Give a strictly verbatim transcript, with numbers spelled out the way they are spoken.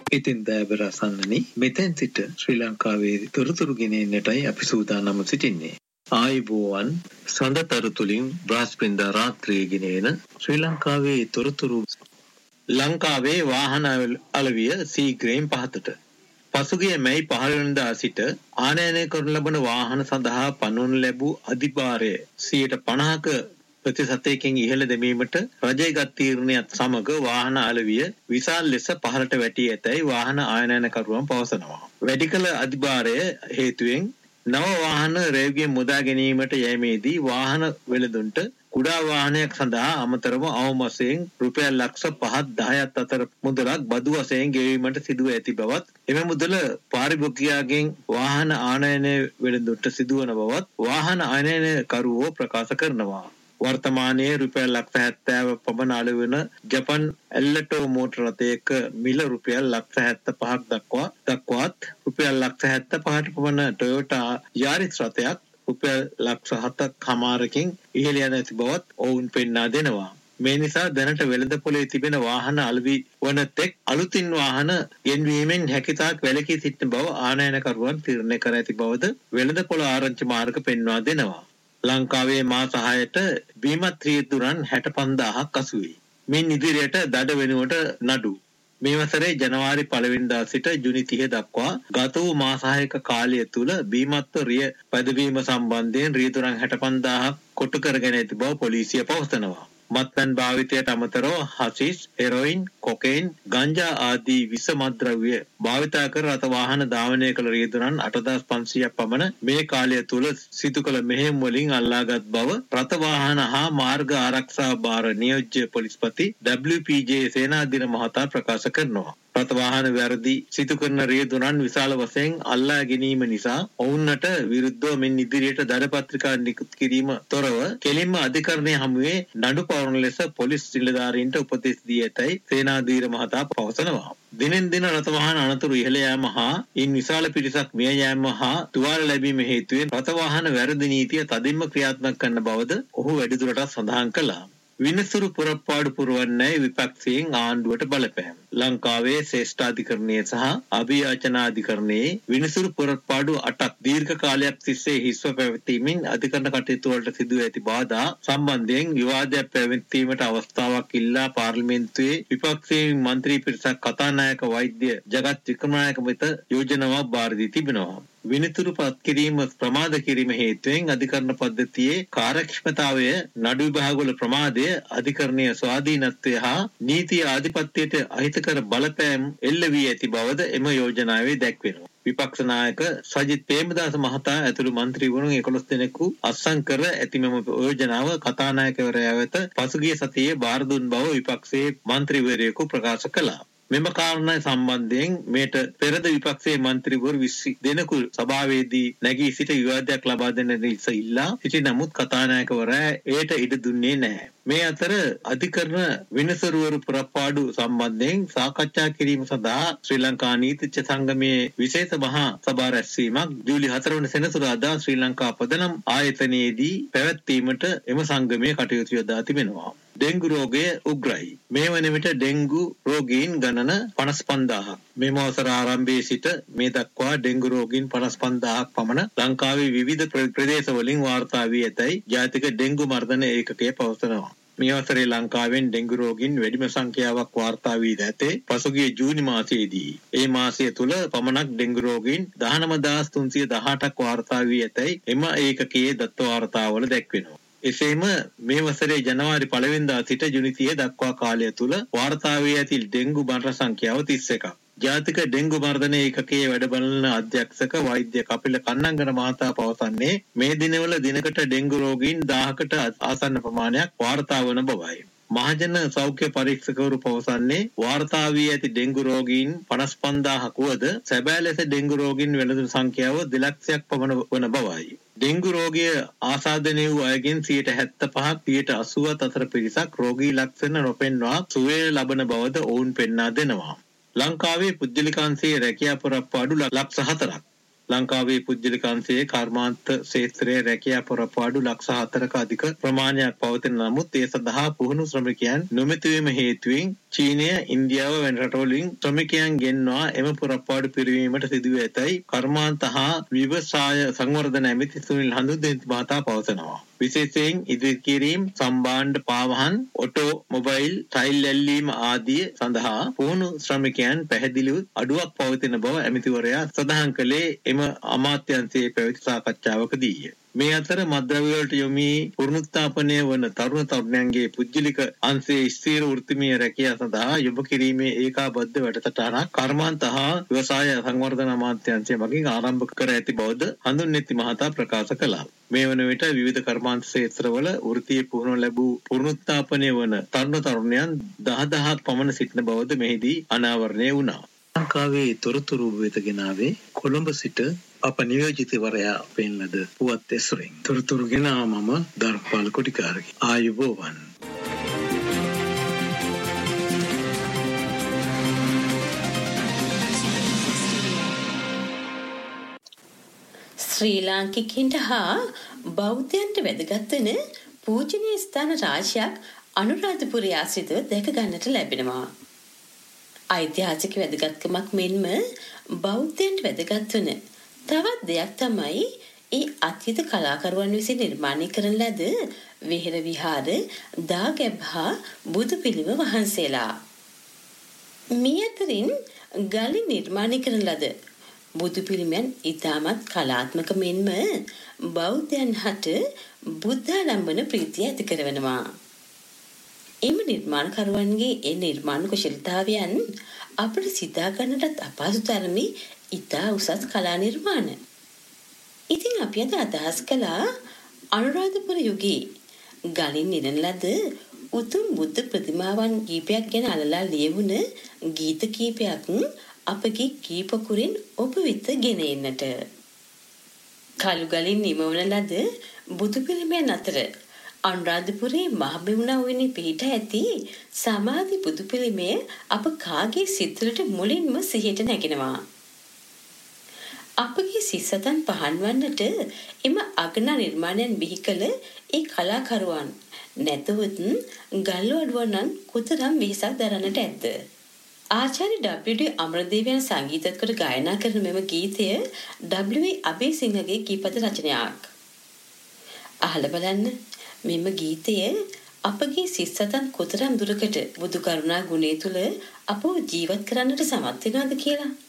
ඉතින් දෑබර අසන්නනි මෙතෙන් සිට ශ්‍රී ලංකාවේ තොරතුරු ගෙනෙන්නටයි අපි සූදානම් සිටින්නේ. ආයුබෝවන් සඳතරු තුලින් බ්‍රහස්පතින්දා රාත්‍රියේ ගෙනෙන ශ්‍රී ලංකාවේ තොරතුරු. ලංකාවේ වාහන අලවිය සීග්‍රයෙන් පහතට. පසුගිය මැයි පහළ වෙනිදා සිට ආනයනය කරනු ලබන වාහන සඳහා පනවනු ලැබූ අධිභාරය සියයට පනහක ප්‍රතිශතයකින් ඉහළ දැමීමට රජය ගත් තීරණයත් සමග වාහන අලවිය විශාල ලෙස පහළට වැටී ඇතැයි වාහන ආනයනකරුවන් පවසනවා. වැඩි කළ අධිභාරය හේතුවෙන් නව වාහන රේව්ගෙන් මුදා ගැනීමට යෑමේදී වාහන වෙළඳුන්ට කුඩා වාහනයක් සඳහා අමතරව අවම වශයෙන් රුපියල් ලක්ෂ පහක් දහයක් අතර මුදලක් බදු වශයෙන් ගෙවීමට සිදුව ඇති බවත් එම මුදල පාරිභෝගිකයාගෙන් වාහන ආනයනය වෙළඳුන්ට සිදුවන බවත් වාහන ආනයනකරුවෝ ප්‍රකාශ කරනවා. වර්තමානයේ රුපියල් ලක්ෂ හැත්තෑව පමණ අලෙවි වන ජපන් ඇල්ලටෝ මෝටර රථයක මිල රුපියල් ලක්ෂ හැත්තෑපහක් දක්වා දක්වාත් රුපියල් ලක්ෂ හැත්තෑපහට පමණ ටොයෝටා යාරිස් රථයක් රුපියල් ලක්ෂ හතක් හමාරකින් ඉහළ යන ඇති බවත් ඔවුන් පෙන්වා දෙනවා. මේ නිසා දැනට වෙළඳ පොලේ තිබෙන වාහන අලෙවි වන තෙක් අලුතින් වාහන ගෙන්වීමෙන් හැකිතාක් වැළකී සිටින බව ආනයනකරුවන් තීරණය කර ඇති බවද වෙළඳ පොළ ආරංචි මාර්ග පෙන්වා දෙනවා. ලංකාවේ මාස හයට බීමත් රියදුරන් හැට පන්දාහක් අසු වේ. මින් ඉදිරියට දඩ වෙනුවට නඩු. මේ වසරේ ජනවාරි පළවෙනිදා සිට ජුනි තිහ දක්වා ගත වූ මාස හයක කාලය තුල බීමත්ව රිය පැදවීම සම්බන්ධයෙන් රියදුරන් හැට පන්දාහක් කොටු කරගෙන ඇති බව පොලිසිය පවසනවා. මත්පැන් භාවිතයට අමතරව හසිස්, හෙරොයින්, කොකේන්, ගංජා ආදී විස මත්ද්‍රව්‍ය භාවිතා කර රථ වාහන ධාවනය කළ රියදුරන් අටදාස් පන්සීයක් පමණ මේ කාලය තුල සිදු කළ මෙහෙයුම් වලින් අල්ලාගත් බව රථ වාහන හා මාර්ග ආරක්ෂා භාර නියෝජ්‍ය පොලිස්පති ඩබ්ලිව් පී ජේ සේනාධිර මහතා ප්‍රකාශ කරනවා. රථ වාහන වැරදි සිදු කරන රියදුරන් විශාල වශයෙන් අල්ලා ගැනීම නිසා ඔවුන්ට විරුද්ධව මෙන් ඉදිරියට දඩ පත්‍රිකා නිකුත් කිරීම තොරව කෙලින්ම අධිකරණය හමුවේ නඩු පවරන ලෙස පොලිස් නිලධාරීන්ට උපදෙස් දී ඇතැයි සේනාධීර මහතා පවසනවා. දිනෙන් දින රථ වාහන අනතුරු ඉහළ යාම හා ඉන් විශාල පිරිසක් මිය යාම හා තුවාල ලැබීම හේතුවෙන් රථ වාහන වැරදි නීතිය තදින්ම ක්‍රියාත්මක කරන බවද ඔහු වැඩිදුරටත් සඳහන් කළා. විනිසුරු පුරප්පාඩු පුරවන්නේ විපක්ෂයෙන් ආණ්ඩුවට බලපෑම්. ලංකාවේ ශ්‍රේෂ්ඨාධිකරණයේ සහ අභියාචනාධිකරණයේ විනිසුරු පුරප්පාඩු අටක් දීර්ඝ කාලයක් තිස්සේ හිස්ව පැවතීමෙන් අධිකරණ කටයුතු වලට සිදු ඇති බාධා සම්බන්ධයෙන් විවාදයක් පැවැත්වීමට අවස්ථාවක් ඉල්ලා පාර්ලිමේන්තුවේ විපක්ෂයේ මන්ත්‍රී පිරිසක් කතානායක වෛද්‍ය ජගත් වික්‍රමනායක වෙත යෝජනාවක් බාර දී තිබෙනවා. විනිතුරු පත් කිරීම ප්‍රමාද කිරීම හේතුවෙන් අධිකරණ පද්ධතියේ කාර්යක්ෂමතාවය නඩු විභාගවල ප්‍රමාදය අධිකරණීය ස්වාධීනත්වය හා නීතිය ආධිපත්‍යයට අහිතකර බලපෑම් එල්ල වී ඇති බවද එම යෝජනාවේ දැක්වෙනවා. විපක්ෂ නායක සජිත් ප්‍රේමදාස මහතා ඇතුළු මන්ත්‍රීවරුන් එකොළොස් දෙනෙකු අත්සන් කර ඇති මෙම යෝජනාව කතානායකවරයා වෙත පසුගිය සතියේ බාර දුන් බව විපක්ෂයේ මන්ත්‍රීවරයෙකු ප්‍රකාශ කළා. මෙම කාරණා සම්බන්ධයෙන් මේට පෙරද විපක්ෂයේ මන්ත්‍රීවරු විසි දෙනෙකු සභාවේදී නැගී සිට විවාදයක් ලබා දෙන ලෙස ඉල්ලා සිටි නමුත් කතානායකවරයා එයට ඉඩ දුන්නේ නැහැ. මේ අතර අධිකරණ විනිසුරුවරු පුරප්පාඩු සම්බන්ධයෙන් සාකච්ඡා කිරීම සඳහා ශ්‍රී ලංකා නීතිඥ සංගමයේ විශේෂ මහා සභා රැස්වීමක් ජූලි හතර වන සෙනසුරාදා ශ්‍රී ලංකා පදනම් ආයතනයේදී පැවැත්වීමට එම සංගමය කටයුතු යොදා තිබෙනවා. ඩෙංගු රෝගය උග්‍රයි. මේ වන විට ඩෙංගු රෝගීන් ගණන පනස් පන්දාහක්. මේ මාසර ආරම්භයේ සිට මේ දක්වා ඩෙංගු රෝගීන් පනස් පන්දාහක් පමණ ලංකාවේ විවිධ ප්‍රදේශවලින් වාර්තා වී ඇතැයි ජාතික ඩෙංගු මර්ධන ඒකකය පවසනවා. මේ වසරේ ලංකාවෙන් ඩෙංගු රෝගීන් වැඩිම සංඛ්‍යාවක් වාර්තා වී ඇතේ පසුගිය ජූනි මාසයේදී. ඒ මාසය තුල පමණක් ඩෙංගු රෝගීන් දහනව දහස් තුන්සිය දහඅටක් වාර්තා වී ඇතැයි එම ඒකකයේ දත්ත වාර්තාවල දැක්වෙනවා. එසේම මේ වසරේ ජනවාරි පළවෙනිදා සිට ජුනි තිහ දක්වා කාලය තුල වාර්තා වී ඇති ඩෙංගු මරණ සංඛ්‍යාව තිස් එකක්. ජාතික ඩෙංගු මර්ධන ඒකකයේ වැඩ බලන අධ්‍යක්ෂක වෛද්‍ය කපිල කන්නංගන මහතා පවසන්නේ මේ දිනවල දිනකට ඩෙංගු රෝගීන් දහයකට ආසන්න ප්‍රමාණයක් වාර්තා වන බවයි. මහජන සෞඛ්‍ය පරීක්ෂකවරු පවසන්නේ වාර්තා වී ඇති ඩෙංගු රෝගීන් පනස් පන්දාහක් වුවද සැබෑ ලෙස ඩෙංගු රෝගීන් වෙළඳුන් සංඛ්‍යාව දෙලක්ෂයක් පමණ වන බවයි. ඩෙංගු රෝගය ආසාදනය වූ අයගෙන් සියයට හැත්තෑපහක් සියයට අසූවත් අතර පිරිසක් රෝගී ලක්ෂණ නොපෙන්වා සුවය ලබන බවද ඔවුන් පෙන්වා දෙනවා. ලංකාවේ පුද්ගලිකාංශයේ රැකියා පුරප්පාඩු ලක්ෂ හතරක්. ලංකාවේ පුද්ගලිකාංශයේ කර්මාන්ත ක්ෂේත්‍රයේ රැකියා පුරප්පාඩු ලක්ෂ හතරක අධික ප්‍රමාණයක් පවතින නමුත් ඒ සඳහා පුහුණු ශ්‍රමිකයන් නොමැති වීම හේතුවෙන් චීනය ඉන්දියාව වැනි රටවලින් ශ්‍රමිකයන් ගෙන්වා එම පුරප්පාඩු පිරිවීමට සිදුව ඇතැයි කර්මාන්ත හා ව්‍යවසාය සංවර්ධන ඇමති සුනිල් හඳුදෙන්ති මහතා පවසනවා. විශේෂයෙන් ඉදිරි කිරීම සම්බාණ්ඩ පාවහන් ඔටෝ මොබයිල් ටයිල් ඇල්ලීම ආදිය සඳහා පුහුණු ශ්‍රමිකයන් පැහැදිලිව අඩුවක් පවතින බව ඇමතිවරයා සඳහන් කළේ එම අමාත්‍යංශයේ පැවති සාකච්ඡාවකදීය. මේ අතර මත්ද්‍රව්‍ය වලට යොමී පුනරුත්ථාපනය වන තරුණ තරුණයන්ගේ පුද්ගලික අංශයේ ස්ථීර වෘත්තිමය රැකියාව සඳහා යොමු කිරීමේ ඒකාබද්ධ වැඩසටහනක් කර්මාන්ත හා ව්‍යවසාය සංවර්ධන අමාත්‍යාංශය මගින් ආරම්භ කර ඇති බවද හඳුන්වති මහතා ප්‍රකාශ කළා. මේ වන විට විවිධ කර්මාන්ත ක්ෂේත්‍රවල වෘත්තීය පුහුණුව ලැබූ පුනරුත්ථාපනය වන තරුණ තරුණයන් දහදහක් පමණ සිටින බවද මෙහිදී අනාවරණය වුණා. ලංකාවේ තොරතුරු වෙතගෙනාවේ කොළඹ සිට අප නියෝජිතවරයා පෙන්ලද පුවත් ඇසුරෙන්. තොරතුරු ගෙනා මම ධර්මපාල කොටිකාරගේ. ආයුබෝවන්. ශ්‍රී ලාංකිකයන්ට හා බෞද්ධයන්ට වැදගත් වන පූජනීය ස්ථාන රාශියක් අනුරාධපුරයේ ආශ්‍රිතව දැක ගන්නට ලැබෙනවා. ඓතිහාසික වැදගත්කමක් මෙන්ම බෞද්ධයන්ට වැදගත් වන තවත් දෙයක් තමයි ඒ අතීත කලාකරුවන් විසින් නිර්මාණය කරන ලද විහෙර විහාර, දාගැබ් හා බුදු පිළිම වහන්සේලා. මේ අතරින් ගලින් නිර්මාණය කරන ලද බුදු පිළිමයන් ඉතාමත් කලාත්මක මෙන්ම බෞද්ධයන් හට බුද්ධාලම්බන ප්‍රීතිය ඇති කරවනවා. එම නිර්මාණකරුවන්ගේ ඒ නිර්මාණ කුශලතාවයන් අපට සිතා ගන්නටත් අපහසු තරමේ ඉතා උසස් කලා නිර්මාණ. ඉතින් අපි අද අදහස් කළා අනුරාධපුර යුගයේ ගලින් නිරන ලද උතුම් බුද්ධ ප්‍රතිමාවන් කීපයක් ගැන අලලා ලියවුන ගීත කීපයක් අපගේ කීපකුරින් ඔබ වෙත ගෙන එන්නට. කළු ගලින් නිමවන ලද බුදු පිළිමයන් අතර අනුරාධපුරයේ මහමෙවුනා පිහිට ඇති සමාධි බුදු පිළිමය අප කාගේ සිත්වලට මුලින්ම සිහියට නැගෙනවා. අපගේ සිස්සතන් පහන්වන්නට එම අගනා නිර්මාණයන් බිහි කළ ඒ කලාකරුවන් නැතවොත් ගල්ලු අඩුවනන් කොතරම් වෙහෙසක් දරන්නට ඇද්ද? ආචාර්ය ඩබ්ලිව්.ඩී. අමරදේවයන් සංගීතත් කොට ගායනා කරන මෙම ගීතය ඩබ්ලිව්.ඒ. අබේසිංහගේ ගීපද රචනයක්. අහලා බලන්න මෙම ගීතය අපගේ සිස්සතන් කොතරම් දුරකට බුදු කරුණා ගුණය තුල අපව ජීවත් කරන්නට සමත් වෙනවද කියලා.